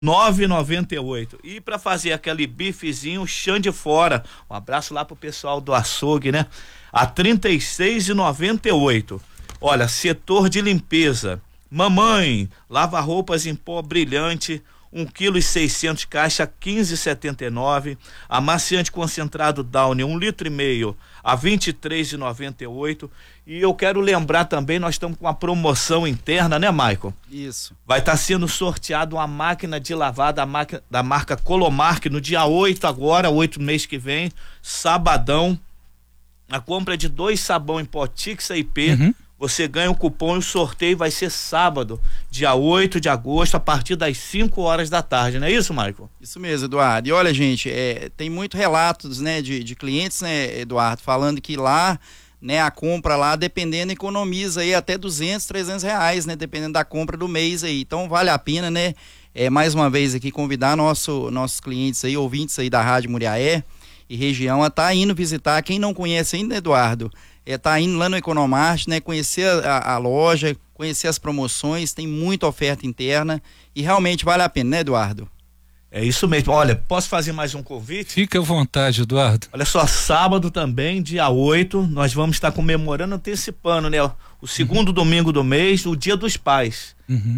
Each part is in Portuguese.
9,98. E para fazer aquele bifezinho chão de fora, um abraço lá pro pessoal do açougue, né? A 36,98. Olha, setor de limpeza, mamãe, lava roupas em pó brilhante, 1,6 kg caixa, 15,79. Amaciante concentrado Downy, 1,5 litro, a 23,98. E eu quero lembrar também, nós estamos com uma promoção interna, né, Maicon? Isso. Vai estar sendo sorteado uma máquina de lavar da marca Colomark no dia 8 agora, 8 mês que vem, sabadão. A compra de 2 sabão em pó Tixa IP, você ganha um cupom e o sorteio vai ser sábado, dia 8 de agosto, a partir das 5 horas da tarde, não é isso, Maicon? Isso mesmo, Eduardo. E olha, gente, tem muito relatos, né, de clientes, né, Eduardo, falando que lá, né, a compra lá, dependendo, economiza aí até 200, 300 reais, né, dependendo da compra do mês aí. Então vale a pena, né, mais uma vez aqui convidar nossos clientes aí, ouvintes aí da Rádio Muriaé e região a estar indo visitar. Quem não conhece ainda, Eduardo, tá indo lá no Economart, né, conhecer a loja, conhecer as promoções, tem muita oferta interna e realmente vale a pena, né, Eduardo? É isso mesmo. Olha, posso fazer mais um convite? Fique à vontade, Eduardo. Olha só, sábado também, dia 8, nós vamos estar comemorando, antecipando, né, o segundo domingo do mês, o Dia dos Pais.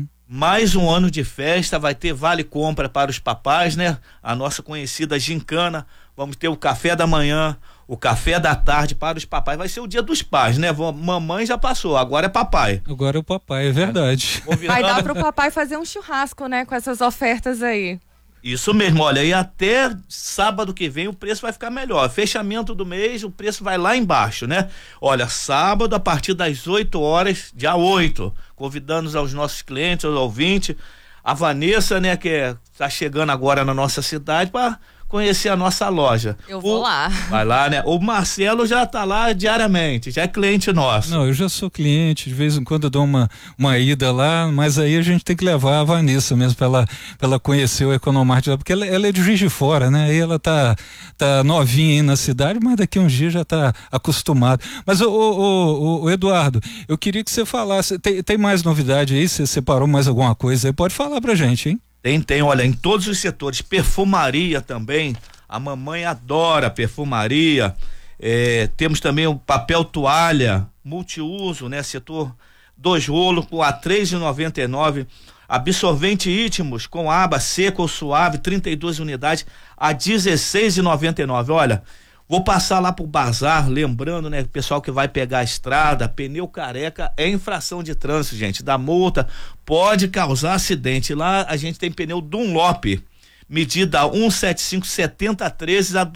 Mais um ano de festa, vai ter vale compra para os papais, né? A nossa conhecida gincana, vamos ter o café da manhã, o café da tarde para os papais, vai ser o Dia dos Pais, né? Mamãe já passou, agora é papai. Agora é o papai, é verdade. Vai dar pro papai fazer um churrasco, né? Com essas ofertas aí. Isso mesmo, olha, e até sábado que vem o preço vai ficar melhor. Fechamento do mês, o preço vai lá embaixo, né? Olha, sábado a partir das 8 horas, dia 8, convidando aos nossos clientes, aos ouvintes, a Vanessa, né, que tá chegando agora na nossa cidade para conhecer a nossa loja. Eu vou lá. Vai lá, né? O Marcelo já tá lá diariamente, já é cliente nosso. Não, eu já sou cliente, de vez em quando eu dou uma ida lá, mas aí a gente tem que levar a Vanessa mesmo pra ela conhecer o Economart, porque ela é de Juiz de Fora, né? Aí ela tá novinha aí na cidade, mas daqui a uns dias já tá acostumada. Mas o Eduardo, eu queria que você falasse, tem mais novidade aí? Você separou mais alguma coisa aí? Pode falar pra gente, hein? Tem, olha, em todos os setores, perfumaria também, a mamãe adora perfumaria, temos também o papel toalha, multiuso, né, setor 2 rolos a R$ 3,99, absorvente íntimos com aba seca ou suave, 32 unidades a R$ 16,99, olha, vou passar lá pro bazar, lembrando, né, pessoal que vai pegar a estrada, pneu careca é infração de trânsito, gente, dá multa, pode causar acidente. Lá a gente tem pneu Dunlop, medida 175 7013 a R$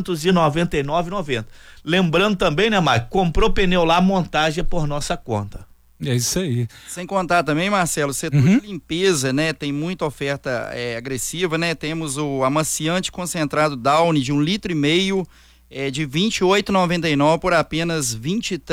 299,90. Lembrando também, né, Mike, comprou pneu lá, montagem é por nossa conta. É isso aí. Sem contar também, Marcelo, o setor de limpeza, né? Tem muita oferta agressiva, né? Temos o amaciante concentrado Downy de 1,5 litro, de R$ 28,99 por apenas R$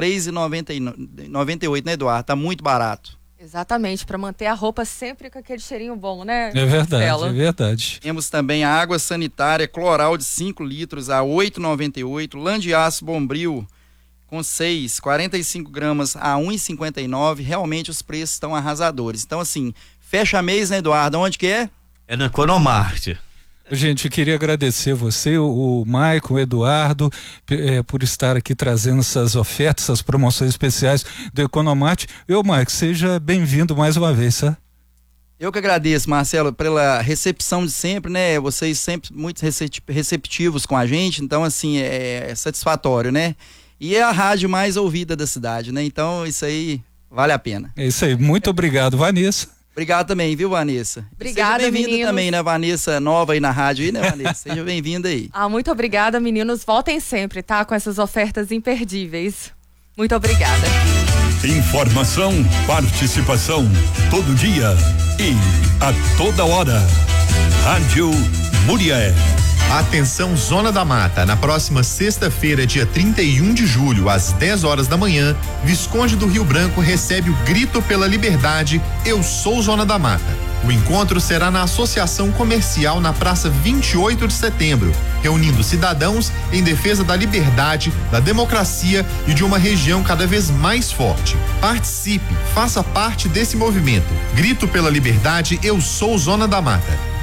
23,98, né, Eduardo? Tá muito barato. Exatamente, para manter a roupa sempre com aquele cheirinho bom, né? É verdade, é verdade. Temos também a água sanitária Cloral de 5 litros a R$ 8,98, lã de aço Bombril com 45 gramas a R$ 1,59, realmente os preços estão arrasadores. Então, assim, fecha mês, né, Eduardo? Onde que é? É no Economart. Gente, eu queria agradecer você, o Maicon, o Eduardo, por estar aqui trazendo essas ofertas, essas promoções especiais do Economart. Maicon, seja bem-vindo mais uma vez, tá? Eu que agradeço, Marcelo, pela recepção de sempre, né? Vocês sempre muito receptivos com a gente, então, assim, é satisfatório, né? E é a rádio mais ouvida da cidade, né? Então, isso aí vale a pena. É isso aí, muito obrigado, Vanessa. Obrigado também, viu, Vanessa? Obrigada, seja bem-vinda meninos. também, né, Vanessa, nova aí na rádio aí, né, Vanessa? Seja bem-vinda aí. Muito obrigada, meninos. Voltem sempre, tá? Com essas ofertas imperdíveis. Muito obrigada. Informação, participação, todo dia e a toda hora. Rádio Muriaé. Atenção, Zona da Mata. Na próxima sexta-feira, dia 31 de julho, às 10 horas da manhã, Visconde do Rio Branco recebe o Grito pela Liberdade, Eu Sou Zona da Mata. O encontro será na Associação Comercial na Praça 28 de Setembro, reunindo cidadãos em defesa da liberdade, da democracia e de uma região cada vez mais forte. Participe, faça parte desse movimento. Grito pela liberdade, eu sou Zona da Mata.